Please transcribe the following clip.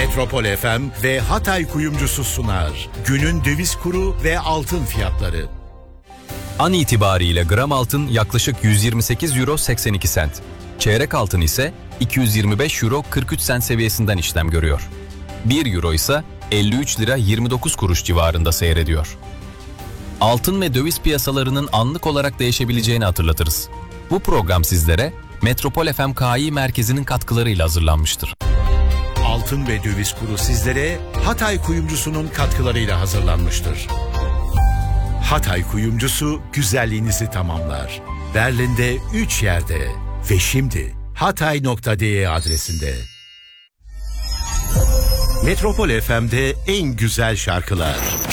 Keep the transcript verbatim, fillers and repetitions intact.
Metropol F M ve Hatay Kuyumcusu sunar. Günün döviz kuru ve altın fiyatları. An itibariyle gram altın yaklaşık yüz yirmi sekiz euro seksen iki sent. Çeyrek altın ise iki yüz yirmi beş euro kırk üç sent seviyesinden işlem görüyor. bir euro ise elli üç lira yirmi dokuz kuruş civarında seyrediyor. Altın ve döviz piyasalarının anlık olarak değişebileceğini hatırlatırız. Bu program sizlere Metropol F M K İ Merkezi'nin katkılarıyla hazırlanmıştır. Altın ve döviz kuru sizlere Hatay Kuyumcusu'nun katkılarıyla hazırlanmıştır. Hatay Kuyumcusu güzelliğinizi tamamlar. Berlin'de üç yerde ve şimdi hatay nokta de adresinde. Metropol F M'de en güzel şarkılar.